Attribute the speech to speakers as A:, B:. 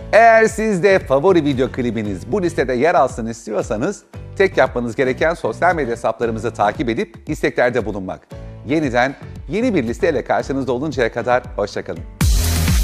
A: Eğer siz de favori video klibiniz bu listede yer alsın istiyorsanız tek yapmanız gereken sosyal medya hesaplarımızı takip edip isteklerde bulunmak. Yeniden yeni bir listeyle karşınızda oluncaya kadar hoşça kalın.